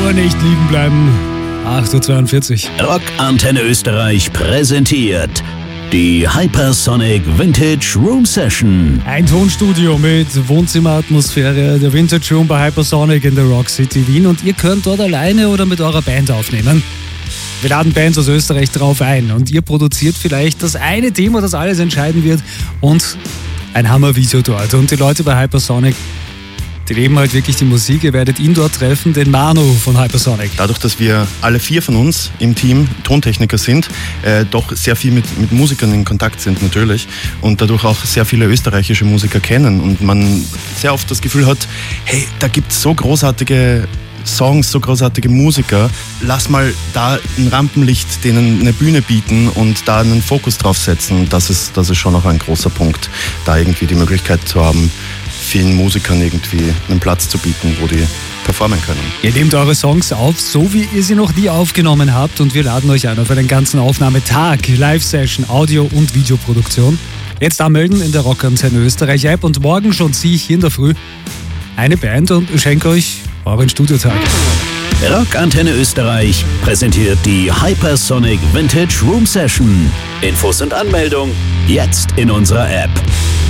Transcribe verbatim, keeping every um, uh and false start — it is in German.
aber nicht liegen bleiben. acht Uhr zweiundvierzig. Rockantenne Österreich präsentiert die Hypersonic Vintage Room Session. Ein Tonstudio mit Wohnzimmeratmosphäre, der Vintage Room bei Hypersonic in der Rock City Wien, und ihr könnt dort alleine oder mit eurer Band aufnehmen. Wir laden Bands aus Österreich drauf ein und ihr produziert vielleicht das eine Thema, das alles entscheiden wird, und ein Hammervideo dort. Und die Leute bei Hypersonic, die leben halt wirklich die Musik. Ihr werdet ihn dort treffen, den Manu von Hypersonic. Dadurch, dass wir alle vier von uns im Team Tontechniker sind, äh, doch sehr viel mit, mit Musikern in Kontakt sind natürlich und dadurch auch sehr viele österreichische Musiker kennen und man sehr oft das Gefühl hat, hey, da gibt es so großartige Songs, so großartige Musiker, lass mal da ein Rampenlicht denen eine Bühne bieten und da einen Fokus drauf setzen. Das ist, das ist schon auch ein großer Punkt, da irgendwie die Möglichkeit zu haben, vielen Musikern irgendwie einen Platz zu bieten, wo die performen können. Ihr nehmt eure Songs auf, so wie ihr sie noch nie aufgenommen habt, und wir laden euch ein auf einen ganzen Aufnahmetag, Live-Session, Audio- und Videoproduktion. Jetzt anmelden in der Rockantenne Österreich App, und morgen schon ziehe ich hier in der Früh eine Band und schenke euch euren Studiotag. Rockantenne Österreich präsentiert die Hypersonic Vintage Room Session. Infos und Anmeldung jetzt in unserer App.